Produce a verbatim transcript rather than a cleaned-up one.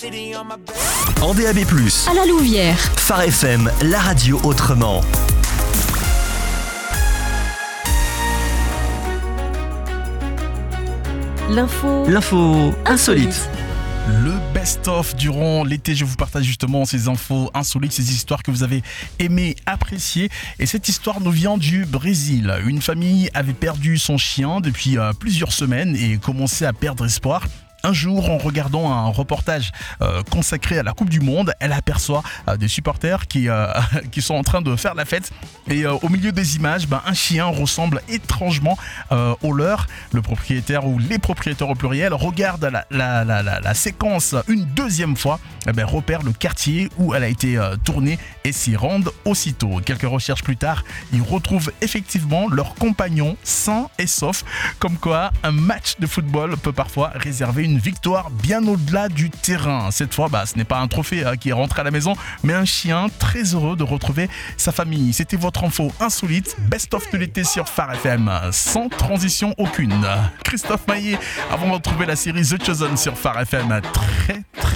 En D A B plus, à la Louvière. Phare F M, la radio autrement. L'info. L'info insolite. Le best-of durant l'été, je vous partage justement ces infos insolites, ces histoires que vous avez aimé, apprécier. Et cette histoire nous vient du Brésil. Une famille avait perdu son chien depuis euh, plusieurs semaines et commençait à perdre espoir. Un jour, en regardant un reportage euh, consacré à la Coupe du Monde, elle aperçoit euh, des supporters qui, euh, qui sont en train de faire la fête. Et euh, au milieu des images, ben, un chien ressemble étrangement euh, au leur. Le propriétaire ou les propriétaires au pluriel regardent la, la, la, la, la séquence une deuxième fois, eh ben, repèrent le quartier où elle a été euh, tournée et s'y rendent aussitôt. Quelques recherches plus tard, ils retrouvent effectivement leur compagnon sain et sauf. Comme quoi, un match de football peut parfois réserver une Une victoire bien au-delà du terrain. Cette fois, bah, ce n'est pas un trophée hein, qui est rentré à la maison, mais un chien très heureux de retrouver sa famille. C'était votre info insolite, best-of de l'été sur Phare F M, sans transition aucune. Christophe Maillet, avant de retrouver la série The Chosen sur Phare F M, très